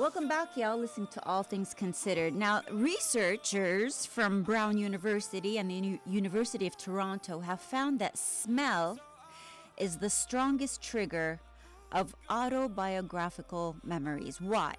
Welcome back, y'all. Listening to All Things Considered. Now, researchers from Brown University and the University of Toronto have found that smell is the strongest trigger of autobiographical memories. Why?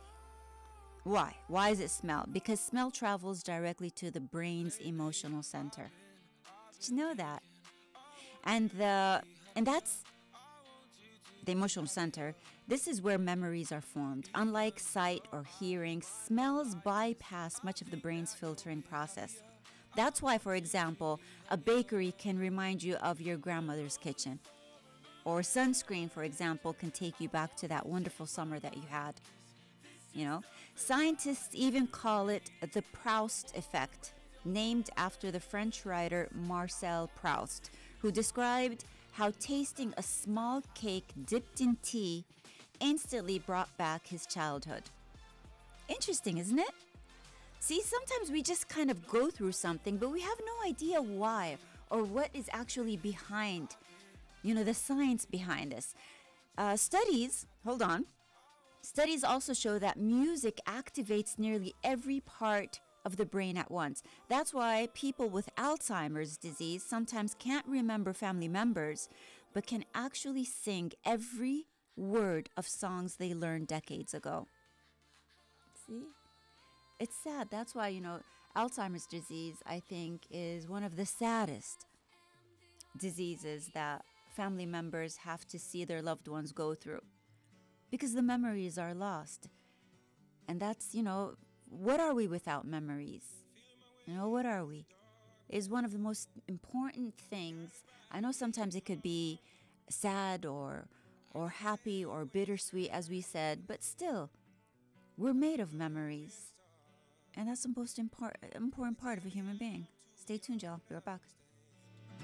Why is it smell? Because smell travels directly to the brain's emotional center. Did you know that? And that's the emotional center. This is where memories are formed. Unlike sight or hearing, smells bypass much of the brain's filtering process. That's why, for example, a bakery can remind you of your grandmother's kitchen. Or sunscreen, for example, can take you back to that wonderful summer that you had. Scientists even call it the Proust effect, named after the French writer Marcel Proust, who described how tasting a small cake dipped in tea instantly brought back his childhood. Interesting, isn't it? See, sometimes we just kind of go through something, but we have no idea why or what is actually behind, the science behind this. Studies also show that music activates nearly every part of the brain at once. That's why people with Alzheimer's disease sometimes can't remember family members, but can actually sing every word of songs they learned decades ago. See? It's sad. That's why, Alzheimer's disease, I think, is one of the saddest diseases that family members have to see their loved ones go through, because the memories are lost. And that's, what are we without memories? What are we? Is one of the most important things. I know sometimes it could be sad or happy or bittersweet, as we said, but still, we're made of memories. And that's the most important part of a human being. Stay tuned, y'all. We're back.